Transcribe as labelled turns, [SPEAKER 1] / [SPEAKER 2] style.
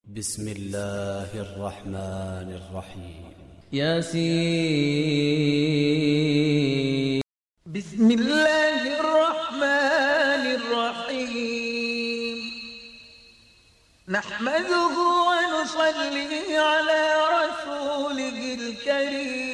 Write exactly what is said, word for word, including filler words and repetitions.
[SPEAKER 1] بسم الله الرحمن الرحيم.
[SPEAKER 2] ياسين. بسم الله الرحمن الرحيم. نحمده ونصلي على رسوله الكريم.